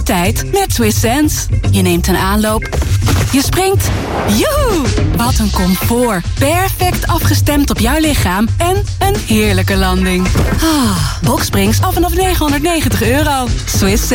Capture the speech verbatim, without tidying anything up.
tijd met Swiss Sense. Je neemt een aanloop. Je springt. Joehoe! Wat een comfort. Perfect afgestemd op jouw lichaam. En een heerlijke landing. Ah, Boxsprings af vanaf negenhonderdnegentig euro. Swiss Sense.